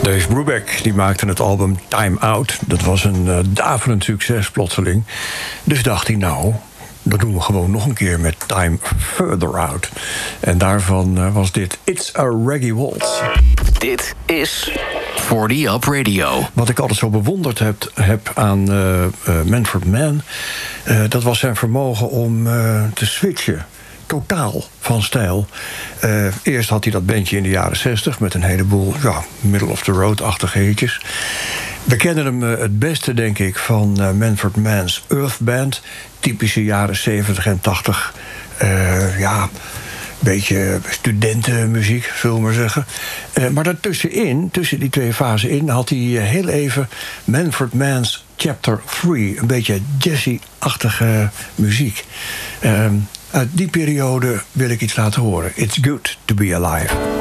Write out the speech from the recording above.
Dave Brubeck die maakte het album Time Out. Dat was een daverend succes plotseling. Dus dacht hij, nou, dat doen we gewoon nog een keer met Time Further Out. En daarvan was dit It's a Reggae Waltz. Dit is 40 Up Radio. Wat ik altijd zo bewonderd heb aan Manfred Mann, dat was zijn vermogen om te switchen. Totaal van stijl. Eerst had hij dat bandje in de jaren 60 met een heleboel middle-of-the-road-achtige hitjes. We kennen hem het beste, denk ik, van Manfred Mann's Earth Band. Typische jaren 70 en 80. Beetje studentenmuziek, zullen we maar zeggen. Maar daartussenin, tussen die twee fasen in, had hij heel even Manfred Mann's Chapter 3. Een beetje jazzy-achtige muziek. Uit die periode wil ik iets laten horen. It's good to be alive.